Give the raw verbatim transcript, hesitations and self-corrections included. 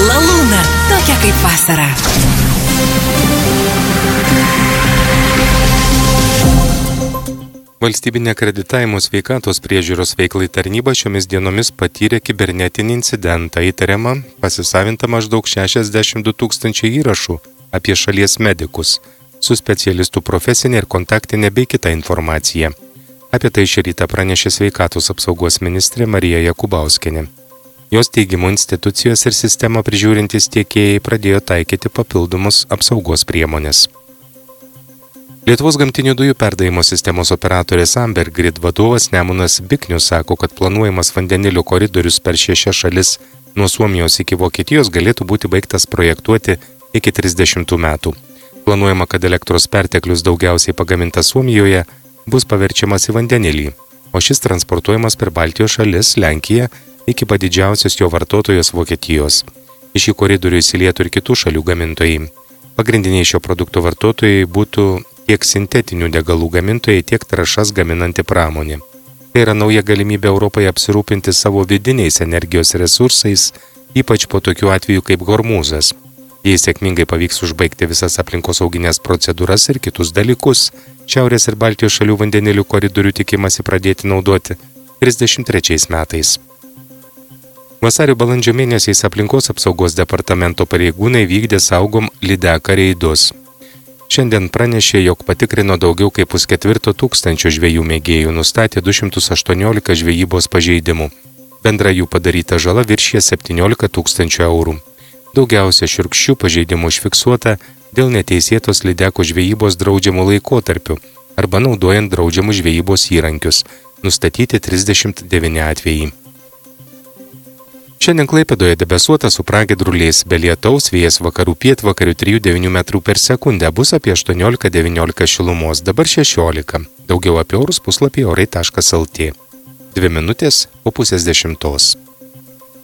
Laluna, tokia kaip vasara. Valstybinė akreditavimo sveikatos priežiūros veiklai tarnyba šiomis dienomis patyrė kibernetinį incidentą. Įtariama pasisavinta maždaug šešiasdešimt du tūkstančiai įrašų apie šalies medikus su specialistų profesinė ir kontaktinė bei kita informacija. Apie tai šį rytą pranešė sveikatos apsaugos ministrė Marija Jakubauskienė. Jos teigimu institucijos ir sistemą prižiūrintys tiekėjai pradėjo taikyti papildomus apsaugos priemonės. Lietuvos gamtinių dujų perdavimo sistemos operatorės Amber Grid vadovas Nemunas Biknius sako, kad planuojamas vandenilio koridorius per šešias šalis nuo Suomijos iki Vokietijos galėtų būti baigtas projektuoti iki trisdešimtų metų. Planuojama, kad elektros perteklius daugiausiai pagamintas Suomijoje bus paverčiamas į vandenilį, o šis transportuojamas per Baltijos šalis, Lenkiją, iki pat didžiausios jo vartotojos Vokietijos. Į šį koridorių įsilietų ir kitų šalių gamintojai. Pagrindiniai šio produkto vartotojai būtų tiek sintetinių degalų gamintojai, tiek trąšas gaminanti pramonė. Tai yra nauja galimybė Europai apsirūpinti savo vidiniais energijos resursais, ypač po tokių atvejų kaip Hormūzas. Jei sėkmingai pavyks užbaigti visas aplinkosauginės procedūras ir kitus dalykus, Šiaurės ir Baltijos šalių vandenilių koridorių tikimasi pradėti naudoti trisdešimt trečiais metais. Vasario balandžio mėnesiais aplinkos apsaugos departamento pareigūnai vykdė saugom lydeką reidus. Šiandien pranešė, jog patikrino daugiau kaip pusketvirto tūkstančio žvejų mėgėjų, nustatė du šimtus aštuoniolika žvejybos pažeidimų. Bendra jų padaryta žala viršija septyniolika tūkstančių eurų. Daugiausia šiurkščių pažeidimų užfiksuota dėl neteisėtos lydeko žvejybos draudžiamų laikotarpių arba naudojant draudžiamų žvejybos įrankius, nustatyti trisdešimt devyni atvejai. Šiandien Klaipėdoje debesuota su pragiedruliais, be lietaus, vėjas vakarų pietvakarių trijų devynių metrų per sekundę, bus apie aštuoniolika devyniolika šilumos, dabar šešiolika. Daugiau apie orus puslapyje orai taškas lt. Dvi minutės po pusės dešimtos.